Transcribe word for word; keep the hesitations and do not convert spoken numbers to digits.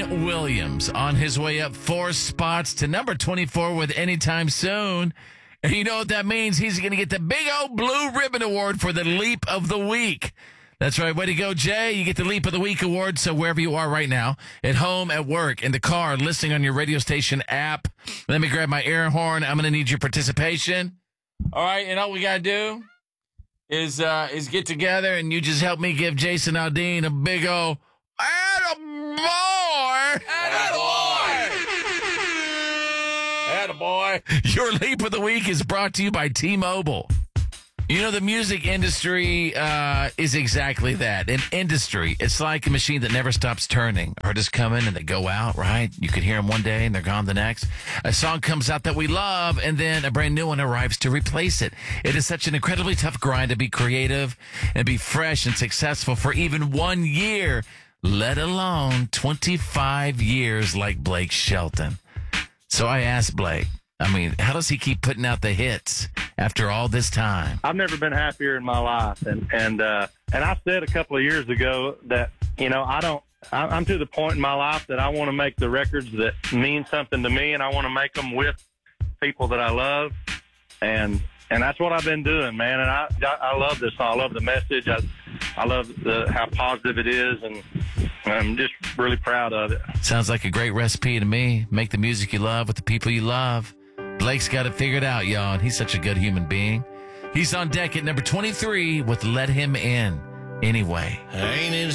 Dane Williams on his way up four spots to number twenty-four with Anytime Soon. And you know what that means? He's going to get the big old blue ribbon award for the Leap of the Week. That's right. Way to go, Jay. You get the Leap of the Week award. So wherever you are right now, at home, at work, in the car, listening on your radio station app, let me grab my air horn. I'm going to need your participation. All right. And all we got to do is uh, is get together and you just help me give Jason Aldean a big old attaboy. Attaboy. Attaboy. Your Leap of the Week is brought to you by T-Mobile. You know, the music industry uh, is exactly that. An industry. It's like a machine that never stops turning. Artists come in and they go out, right? You could hear them one day and they're gone the next. A song comes out that we love and then a brand new one arrives to replace it. It is such an incredibly tough grind to be creative and be fresh and successful for even one year, let alone twenty-five years like Blake Shelton. So I asked Blake, I mean, how does he keep putting out the hits after all this time? I've never been happier in my life. And, and, uh, and I said a couple of years ago that, you know, I don't, I'm to the point in my life that I want to make the records that mean something to me, and I want to make them with people that I love. And, and that's what I've been doing, man. And I, I love this song. I love the message. I, I love the, how positive it is. And I'm just really proud of it. Sounds like a great recipe to me. Make the music you love with the people you love. Blake's got it figured out, y'all, and he's such a good human being. He's on deck at number twenty-three with Let Him In Anyway.